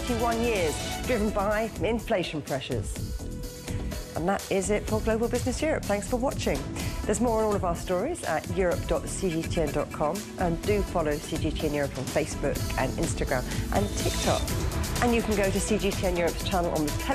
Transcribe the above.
21 years, driven by inflation pressures. And that is it for Global Business Europe. Thanks for watching. There's more on all of our stories at europe.cgtn.com, and do follow CGTN Europe on Facebook and Instagram and TikTok. And you can go to CGTN Europe's channel on the